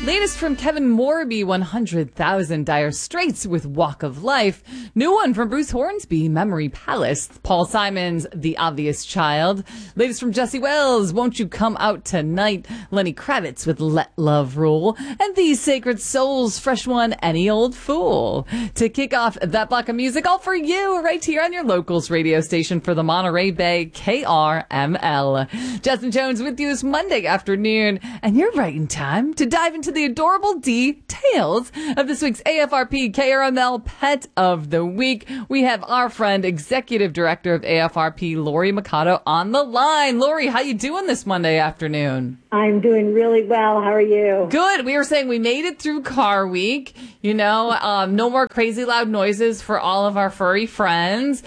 Latest from Kevin Morby, 100,000 Dire Straits with Walk of Life. New one from Bruce Hornsby, Memory Palace. Paul Simon's The Obvious Child. Latest from Jesse Wells, Won't You Come Out Tonight. Lenny Kravitz with Let Love Rule. And These Sacred Souls, fresh one, Any Old Fool. To kick off that block of music, all for you, right here on your locals radio station for the Monterey Bay, KRML. Justin Jones with you this Monday afternoon, and you're right in time to dive into the adorable details of this week's AFRP KRML Pet of the Week. We have our friend, Executive Director of AFRP, Lori Mikado, on the line. Lori, how you doing this Monday afternoon? I'm doing really well. How are you? Good. We were saying we made it through Car Week. You know, no more crazy loud noises for all of our furry friends.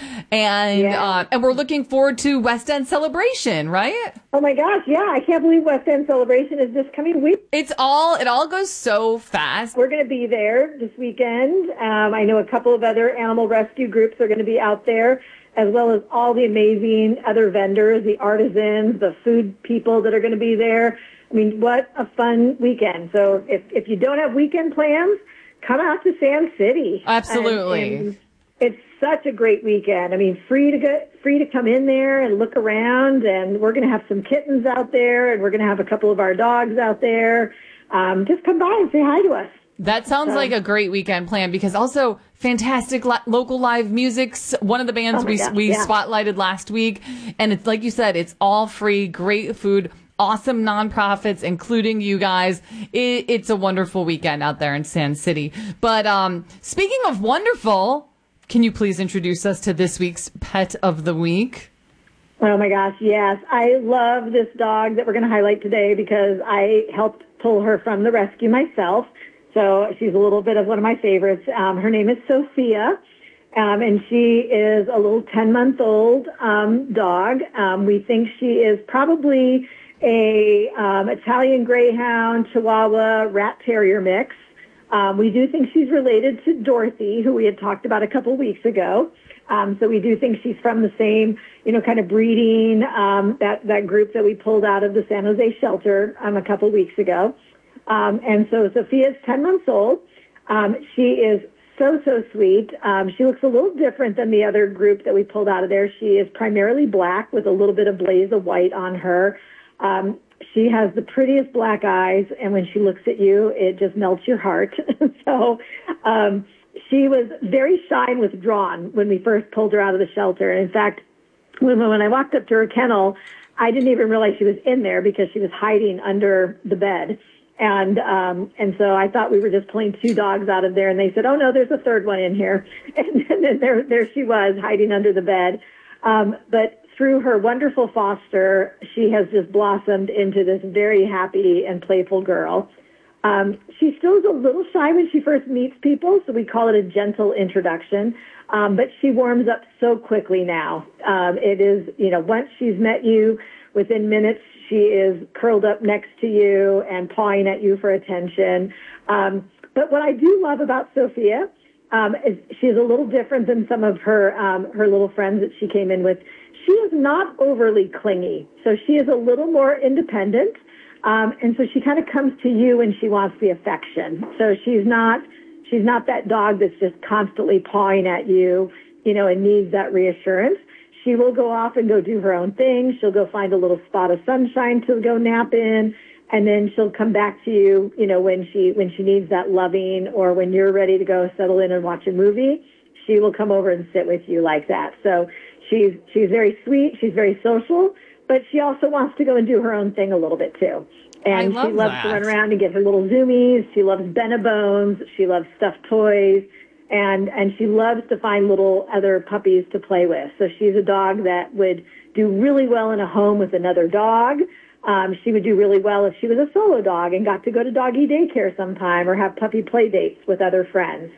And we're looking forward to West End Celebration, right? Oh my gosh, yeah. I can't believe West End Celebration is this coming week. It all goes so fast. We're going to be there this weekend. I know a couple of other animal rescue groups are going to be out there, as well as all the amazing other vendors, the artisans, the food people that are going to be there. I mean, what a fun weekend. So if you don't have weekend plans, come out to Sand City. Absolutely. And it's such a great weekend. I mean, free to come in there and look around, and we're going to have some kittens out there, and we're going to have a couple of our dogs out there. Just come by and say hi to us. That sounds like a great weekend plan, because also fantastic local live music's one of the bands we spotlighted last week. And it's like you said, it's all free, great food, awesome nonprofits, including you guys. It's a wonderful weekend out there in Sand City. But speaking of wonderful, can you please introduce us to this week's Pet of the Week? Oh my gosh, yes. I love this dog that we're going to highlight today because I helped pull her from the rescue myself. So she's a little bit of one of my favorites. Her name is Sophia, and she is a little 10-month-old dog. We think she is probably a Italian Greyhound, Chihuahua, Rat Terrier mix. We do think she's related to Dorothy, who we had talked about a couple weeks ago. So we do think she's from the same, kind of breeding, that group that we pulled out of the San Jose shelter a couple weeks ago. And so Sophia's 10 months old. She is so sweet. She looks a little different than the other group that we pulled out of there. She is primarily black with a little bit of blaze of white on her. She has the prettiest black eyes, and when she looks at you, it just melts your heart. So she was very shy and withdrawn when we first pulled her out of the shelter. And in fact, when I walked up to her kennel, I didn't even realize she was in there because she was hiding under the bed. And so I thought we were just pulling two dogs out of there, and they said, "Oh no, there's a third one in here." And then there she was hiding under the bed. But through her wonderful foster, she has just blossomed into this very happy and playful girl. She still is a little shy when she first meets people, so we call it a gentle introduction. But she warms up so quickly now. It is, once she's met you, within minutes, she is curled up next to you and pawing at you for attention. But what I do love about Sophia is she's a little different than some of her little friends that she came in with. She is not overly clingy, so she is a little more independent. And so she kind of comes to you when she wants the affection. So she's not that dog that's just constantly pawing at you, and needs that reassurance. She will go off and go do her own thing. She'll go find a little spot of sunshine to go nap in, and then she'll come back to you, when she needs that loving, or when you're ready to go settle in and watch a movie, she will come over and sit with you like that. So she's very sweet. She's very social, but she also wants to go and do her own thing a little bit too. And she loves to run around and get her little zoomies. She loves Benabones. She loves stuffed toys. And she loves to find little other puppies to play with. So she's a dog that would do really well in a home with another dog. She would do really well if she was a solo dog and got to go to doggy daycare sometime or have puppy play dates with other friends.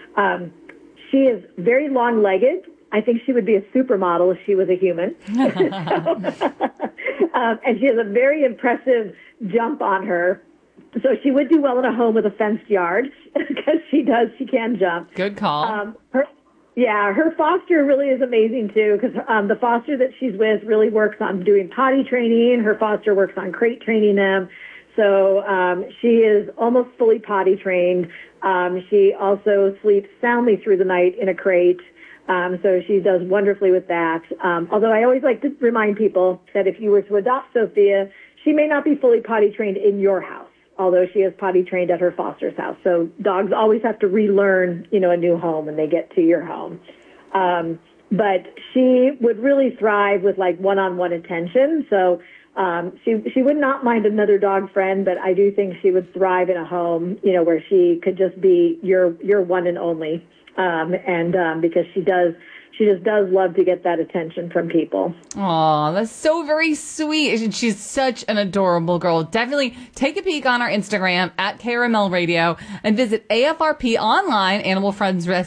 She is very long-legged. I think she would be a supermodel if she was a human. And she has a very impressive jump on her. So she would do well in a home with a fenced yard because she can jump. Good call. Her foster really is amazing too, because the foster that she's with really works on doing potty training. Her foster works on crate training them. So she is almost fully potty trained. She also sleeps soundly through the night in a crate. So she does wonderfully with that. Although I always like to remind people that if you were to adopt Sophia, she may not be fully potty trained in your house, although she is potty trained at her foster's house. So dogs always have to relearn, a new home when they get to your home. But she would really thrive with like one-on-one attention. So she would not mind another dog friend, but I do think she would thrive in a home, where she could just be your one and only. Because she just does love to get that attention from people. Aw, that's so very sweet. And she's such an adorable girl. Definitely take a peek on our Instagram at KRML Radio and visit AFRP Online, Animal Friends